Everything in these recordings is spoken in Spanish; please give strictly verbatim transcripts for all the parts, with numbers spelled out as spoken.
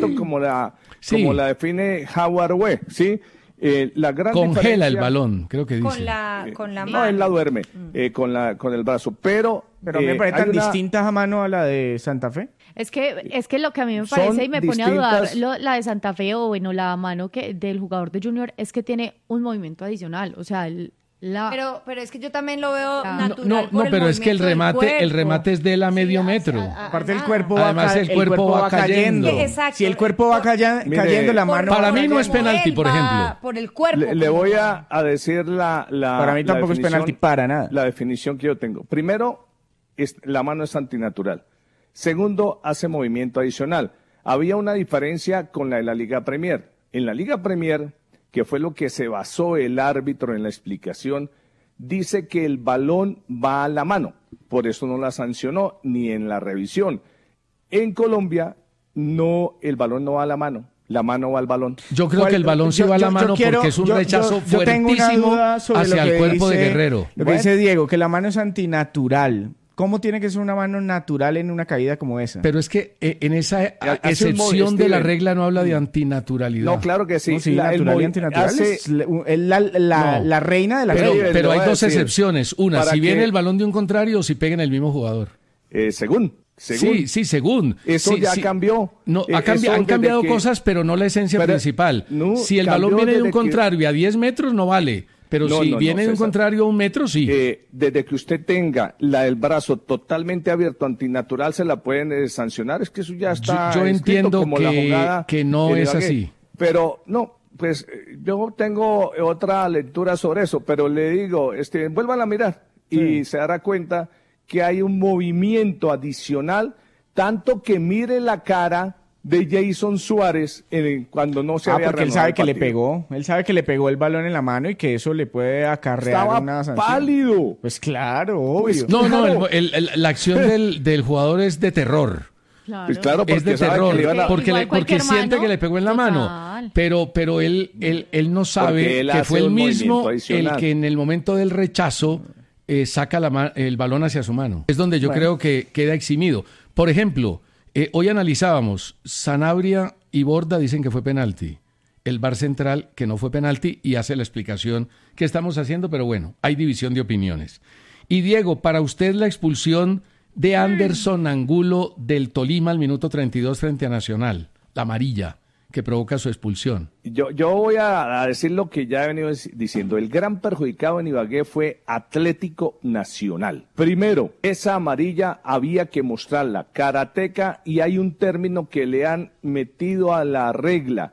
cierto, como la, sí. como la define Howard Webb, ¿sí? Eh, la gran Congela el balón, creo que dice. Con la, con la eh, mano. No, él la duerme mm. eh, con, la, con el brazo, pero... Pero a mí me eh, parece tan una... distinta a mano a la de Santa Fe. Es que, es que lo que a mí me parece Son y me pone distintas... a dudar lo, la de Santa Fe o bueno, la mano que del jugador de Junior es que tiene un movimiento adicional, o sea, el, la... Pero, pero es que yo también lo veo Ah. natural. No, no, por no pero es que el remate, el remate es de la medio Sí, metro. a- a- Aparte el nada. cuerpo va, Además, ca- el cuerpo va cayendo. Exacto. Si el cuerpo va calla- Mire, cayendo, la por- mano... Para va mí no es cayendo. penalti, Él por va ejemplo. Por el cuerpo. Le, le voy a, a decir la, la Para mí la tampoco es definición- penalti para nada. La definición que yo tengo. Primero, es, la mano es antinatural. Segundo, hace movimiento adicional. Había una diferencia con la de la Liga Premier. En la Liga Premier, que fue lo que se basó el árbitro en la explicación, dice que el balón va a la mano. Por eso no la sancionó ni en la revisión. En Colombia, no, el balón no va a la mano. La mano va al balón. Yo creo ¿Cuál- que el balón sí yo- va a la yo- yo mano quiero- porque es un yo- rechazo yo- yo tengo una fuertísimo duda sobre hacia lo el que cuerpo de dice- Guerrero. Lo que Bueno. dice Diego, que la mano es antinatural. ¿Cómo tiene que ser una mano natural en una caída como esa? Pero es que eh, en esa eh, Hace un excepción modo- de la Steven. regla no habla de antinaturalidad. No, claro que sí. No, sí, La- el natural y movi- antinatural hace- es la, la- la- No. la reina de la Pero, Steven, regla. pero le hay voy a dos decir, excepciones. Una, para si viene que- el balón de un contrario o si pega en el mismo jugador. eh, según, según. Sí, sí, según. Eso Sí, ya sí. cambió. No, Eh, ha cambi- eso han desde cambiado que- cosas, pero no la esencia Pero, principal. no, si el cambió balón viene de un desde que- contrario a diez metros, no vale. Pero No, si no, no, viene de un César. contrario a un metro, sí. Eh, desde que usted tenga la del brazo totalmente abierto, antinatural, se la pueden eh, sancionar. Es que eso ya está Yo- yo escrito entiendo como la que- jugada que no de es Ibagué. así. Pero no, pues eh, yo tengo otra lectura sobre eso, pero le digo, este, vuelvan a mirar y se dará cuenta que hay un movimiento adicional, tanto que mire la cara de Jason Suárez en- cuando no se Ah, había porque él reanudado sabe el que le partido. pegó. Él sabe que le pegó el balón en la mano y que eso le puede acarrear Estaba una sanción. pálido. Pues claro, obvio. Pues, no, no, claro. el- el- el- la acción del, del jugador es de terror. Claro. Pues claro, porque Es de sabe terror, que le iban a... porque, Igual le- porque cualquier siente mano, que le pegó en la total. mano, pero pero él él, él no Porque sabe él que hace fue el un mismo movimiento el adicional. que en el momento del rechazo eh, saca la ma- el balón hacia su mano. Es donde yo Bueno. creo que queda eximido. Por ejemplo, eh, hoy analizábamos, Sanabria y Borda dicen que fue penalti. El V A R central que no fue penalti y hace la explicación que estamos haciendo, pero bueno, hay división de opiniones. Y Diego, para usted la expulsión de Anderson Angulo del Tolima al minuto treinta y dos frente a Nacional, la amarilla que provoca su expulsión. Yo, yo voy a, a decir lo que ya he venido dec- diciendo. El gran perjudicado en Ibagué fue Atlético Nacional. Primero, esa amarilla había que mostrarla, karateca, y hay un término que le han metido a la regla,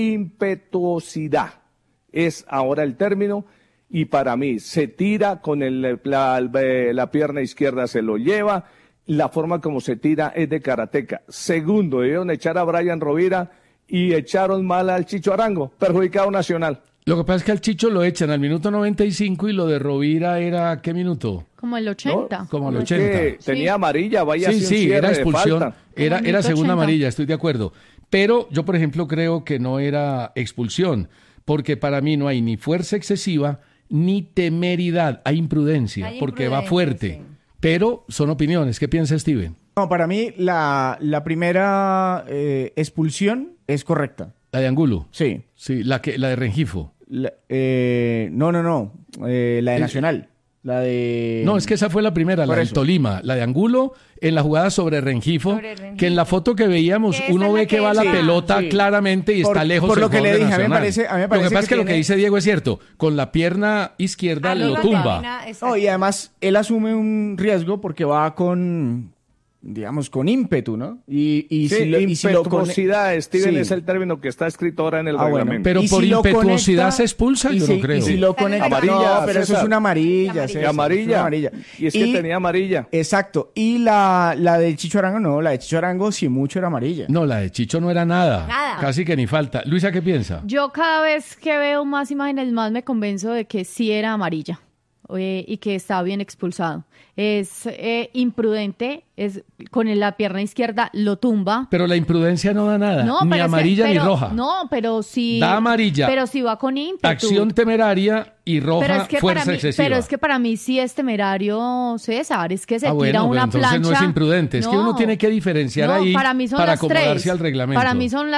impetuosidad. Es ahora el término, y para mí se tira con el, la, la pierna izquierda, se lo lleva. La forma como se tira es de karateca. Segundo, debieron echar a Brian Rovira y echaron mal al Chicho Arango, perjudicado Nacional. Lo que pasa es que al Chicho lo echan al minuto noventa y cinco y lo de Rovira era, ¿qué minuto? Como el ochenta. Como el Es que ochenta. tenía amarilla, vaya Sí, así un sí, cierre era de expulsión, falta. era, Como el era minuto segunda ochenta. amarilla, estoy de acuerdo. Pero yo, por ejemplo, creo que no era expulsión, porque para mí no hay ni fuerza excesiva ni temeridad, hay imprudencia, Hay porque va imprudencia, fuerte. sí. Pero son opiniones, ¿qué piensa Steven? No, para mí la, la primera eh, expulsión es correcta. La de Angulo, Sí. sí, la, que, la de Rengifo. La- eh, no, no, no. Eh, la de Eh, Nacional. La de... No, es que esa fue la primera, la Por del eso. Tolima, la de Angulo en la jugada sobre Rengifo, Sobre Rengifo. que en la foto que veíamos Que esa uno es la ve que que va la decía. pelota Sí. claramente y Por- está lejos por del lo que le jugador de dije, a mí me Nacional. parece- a mí me Lo que parece pasa es que que lo que tiene- dice Diego es cierto, con la pierna izquierda Ah, lo la tumba. camina, exacto. No, y además él asume un riesgo porque va con, digamos, con ímpetu, ¿no? Y, y Sí, si lo, y si lo con- impetuosidad, Steven, Sí. es el término que está escrito ahora en el Ah, bueno, reglamento. Pero Y por si lo impetuosidad conecta- se expulsa, y yo si- no creo. Y si lo conecta, Amarilla, no, pero eso César. es una amarilla. Amarilla. César, Y eso es una amarilla. amarilla. Y es que tenía amarilla. Exacto. Y la, la del Chicho Arango, no, la de Chicho Arango, si mucho era amarilla. No, la de Chicho no era nada, Nada. casi que ni falta. Luisa, ¿qué piensa? Yo cada vez que veo más imágenes, más me convenzo de que sí era amarilla eh, y que estaba bien expulsado. Es eh, imprudente, es con la pierna izquierda lo tumba. Pero la imprudencia no da nada, No, ni pero es que- amarilla pero- ni roja. No, pero sí. Da amarilla. Pero sí va con ímpetu. Acción temeraria y roja, pero es que fuerza para mí, excesiva. Pero es que para mí sí es temerario, César. Es que se Ah, tira bueno, pero una entonces plancha. no es imprudente. Es que uno tiene que diferenciar No, ahí para mí son para las acomodarse tres. al reglamento. Para mí son las